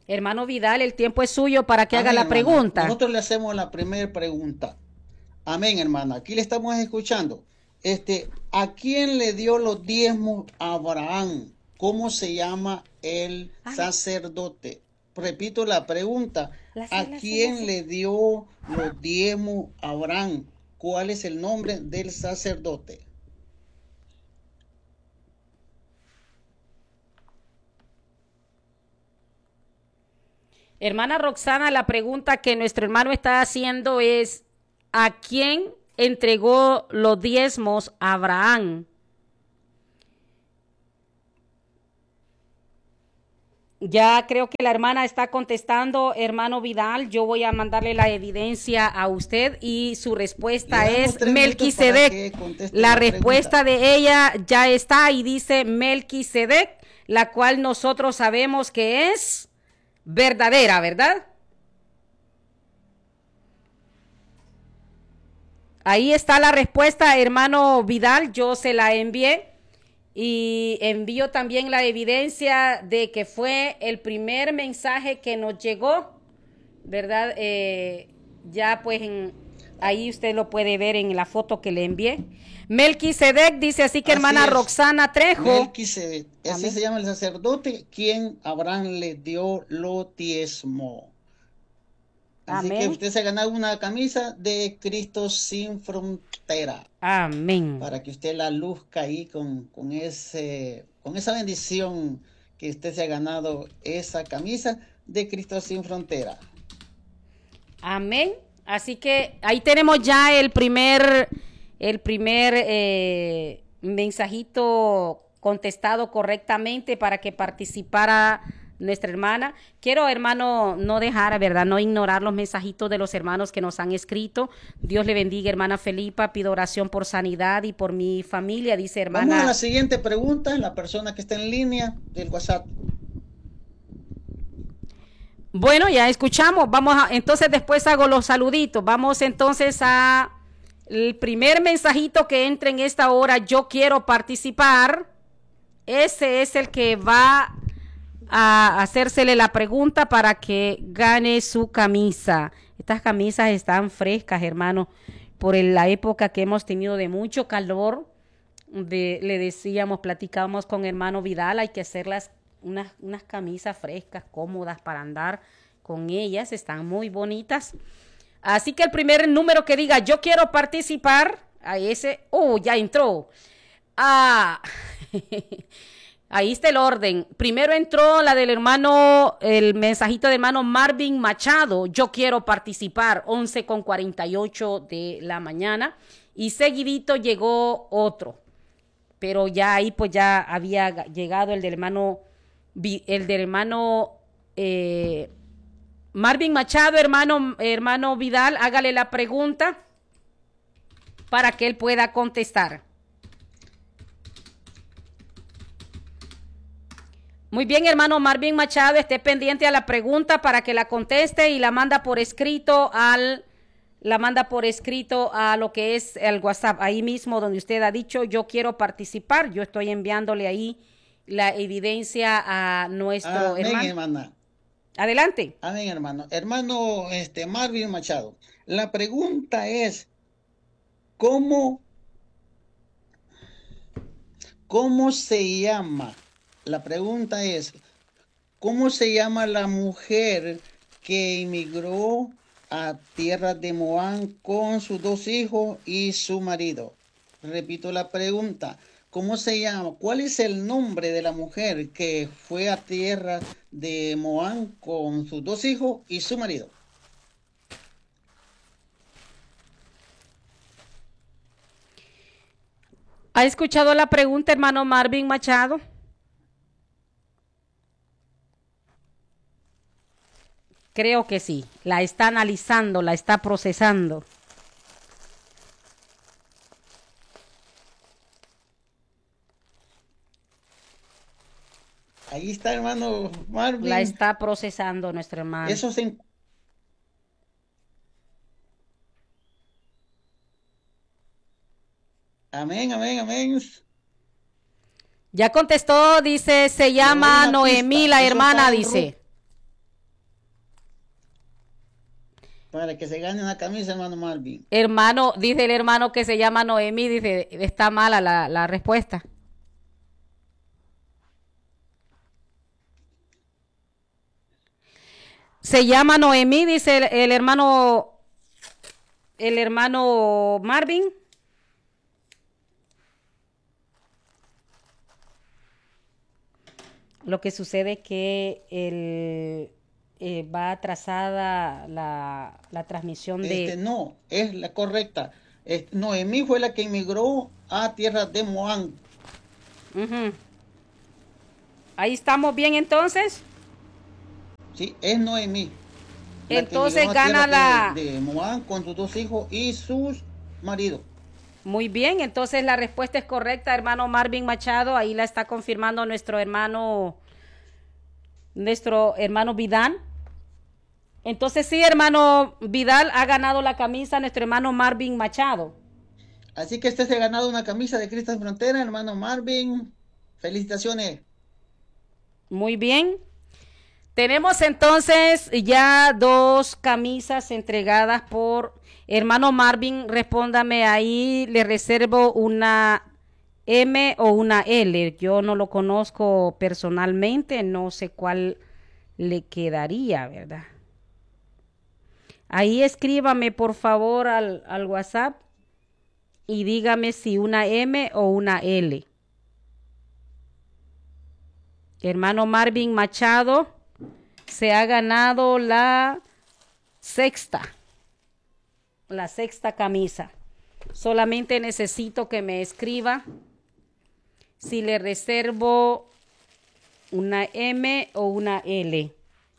Hermano Vidal, el tiempo es suyo para que haga Amén, la hermana. pregunta. Nosotros le hacemos la primera pregunta. Amén, hermana. Aquí le estamos escuchando. ¿A quién le dio los diezmos a Abraham? ¿Cómo se llama el Ay, sacerdote? Repito la pregunta. la ¿A sé, la quién sé. le dio los diezmos a Abraham? ¿Cuál es el nombre del sacerdote? Hermana Roxana, la pregunta que nuestro hermano está haciendo es, ¿a quién entregó los diezmos a Abraham? Ya creo que la hermana está contestando, hermano Vidal. Yo voy a mandarle la evidencia a usted y su Le respuesta damos es 3 minutos para Melquisedec. que conteste La la pregunta. respuesta de ella ya está y dice Melquisedec, la cual nosotros sabemos que es verdadera, ¿verdad? Ahí está la respuesta, hermano Vidal. Yo se la envié y envío también la evidencia de que fue el primer mensaje que nos llegó, ¿verdad? Ya pues ahí usted lo puede ver en la foto que le envié. Melquisedec dice así que Así hermana es. Roxana Trejo. Melquisedec, ese Amén. se llama el sacerdote, quien Abraham le dio lo diezmo. Así que Amén. usted se ha ganado una camisa de Cristo sin frontera, Amén. para que usted la luzca ahí con esa bendición que usted se ha ganado esa camisa de Cristo sin frontera. Amén. Así que ahí tenemos ya el primer mensajito contestado correctamente para que participara nuestra hermana. Quiero, hermano, no dejar, ¿verdad? No ignorar los mensajitos de los hermanos que nos han escrito. Dios le bendiga, hermana Felipa. Pido oración por sanidad y por mi familia, dice Vamos a la hermana. siguiente pregunta, la persona que está en línea del WhatsApp. Bueno, ya escuchamos. Entonces después hago los saluditos. Vamos entonces a el primer mensajito que entra en esta hora. Yo quiero participar. Ese es el que va a hacérsele la pregunta para que gane su camisa. Estas camisas están frescas, hermano, por la época que hemos tenido de mucho calor. Le decíamos, platicábamos con hermano Vidal, hay que hacerlas unas camisas frescas, cómodas para andar con ellas, están muy bonitas. Así que el primer número que diga yo quiero participar, a ese, ya entró. Ah, ahí está el orden. Primero entró la del hermano, el mensajito del hermano Marvin Machado. Yo quiero participar, 11:48 de la mañana. Y seguidito llegó otro. Pero ya ahí pues ya había llegado el del hermano Marvin Machado, hermano Vidal, hágale la pregunta para que él pueda contestar. Muy bien, hermano Marvin Machado, esté pendiente a la pregunta para que la conteste y la manda por escrito a lo que es el WhatsApp, ahí mismo donde usted ha dicho yo quiero participar. Yo estoy enviándole ahí la evidencia a nuestro Amén, hermano. hermana. Adelante. Amén, hermano. Hermano, Marvin Machado. La pregunta es, ¿cómo, cómo se llama? La pregunta es, ¿cómo se llama la mujer que emigró a tierra de Moab con sus 2 hijos y su marido? Repito la pregunta, ¿cómo se llama? ¿Cuál es el nombre de la mujer que fue a tierra de Moab con sus 2 hijos y su marido? ¿Ha escuchado la pregunta, hermano Marvin Machado? Creo que sí. La está analizando, la está procesando. Ahí está, hermano La Marvin. está procesando nuestro hermano. Eso se... Amén, amén, amén. Ya contestó, dice, se Le doy llama una Noemí, pista. la Eso está hermana, en Ruth. dice. para que se gane una camisa, hermano Marvin. Hermano, dice el hermano que se llama Noemí, dice, está mala la respuesta. Se llama Noemí, dice el hermano Marvin. Lo que sucede es que va atrasada la transmisión de... No, es la correcta. Noemí fue la que emigró a tierras de Moab. Uh-huh. Ahí estamos bien entonces. Sí, es Noemí. Entonces gana la... De Moab con sus 2 hijos y sus maridos. Muy bien, entonces la respuesta es correcta, hermano Marvin Machado. Ahí la está confirmando nuestro hermano Vidal. Entonces sí, hermano Vidal ha ganado la camisa nuestro hermano Marvin Machado. Así que usted se ha ganado una camisa de Cristo en Frontera, hermano Marvin. Felicitaciones. Muy bien. Tenemos entonces ya 2 camisas entregadas por hermano Marvin. Respóndame ahí, le reservo una M o una L. Yo no lo conozco personalmente, no sé cuál le quedaría, ¿verdad? Ahí escríbame por favor al WhatsApp y dígame si una M o una L. Hermano Marvin Machado se ha ganado la sexta camisa. Solamente necesito que me escriba si le reservo una M o una L.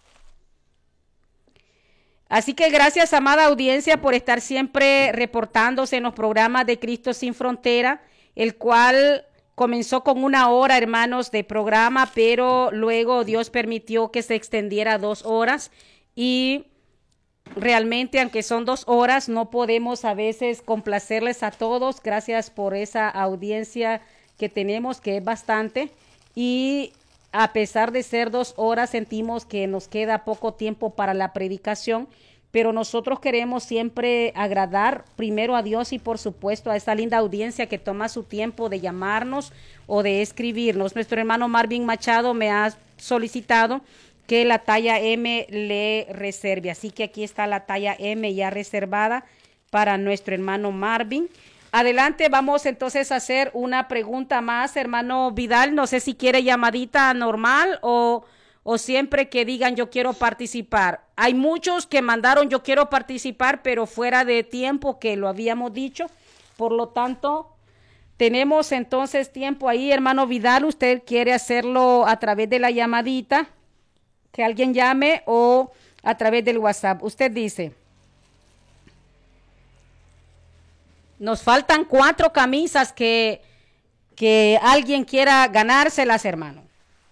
Así que gracias, amada audiencia, por estar siempre reportándose en los programas de Cristo Sin Frontera, el cual comenzó con 1 hora, hermanos, de programa, pero luego Dios permitió que se extendiera 2 horas y realmente, aunque son 2 horas, no podemos a veces complacerles a todos. Gracias por esa audiencia que tenemos, que es bastante, y a pesar de ser 2 horas, sentimos que nos queda poco tiempo para la predicación, pero nosotros queremos siempre agradar primero a Dios y por supuesto a esta linda audiencia que toma su tiempo de llamarnos o de escribirnos. Nuestro hermano Marvin Machado me ha solicitado que la talla M le reserve, así que aquí está la talla M ya reservada para nuestro hermano Marvin. Adelante, vamos entonces a hacer una pregunta más, hermano Vidal. No sé si quiere llamadita normal o siempre que digan yo quiero participar. Hay muchos que mandaron yo quiero participar, pero fuera de tiempo que lo habíamos dicho. Por lo tanto, tenemos entonces tiempo ahí, hermano Vidal. ¿Usted quiere hacerlo a través de la llamadita? Que alguien llame o a través del WhatsApp. Usted dice... Nos faltan 4 camisas que alguien quiera ganárselas, hermano.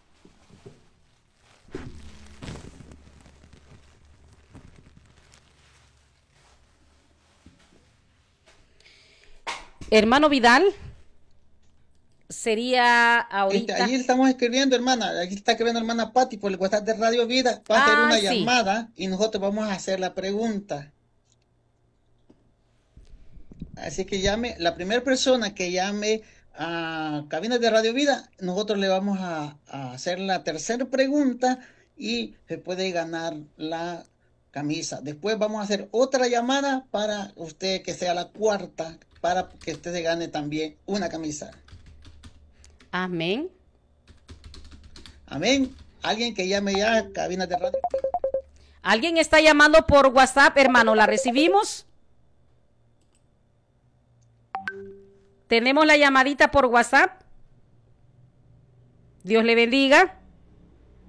Hermano Vidal, sería ahorita... Ahí estamos escribiendo, hermana. Aquí está escribiendo hermana Patti por el WhatsApp de Radio Vida. Va a hacer una llamada y nosotros vamos a hacer la pregunta. Así que llame, la primera persona que llame a Cabinas de Radio Vida, nosotros le vamos a hacer la tercera pregunta y se puede ganar la camisa. Después vamos a hacer otra llamada para usted que sea la cuarta, para que usted se gane también una camisa. Amén. Amén. Alguien que llame ya a Cabinas de Radio. Alguien está llamando por WhatsApp, hermano. ¿La recibimos? Tenemos la llamadita por WhatsApp. Dios le bendiga.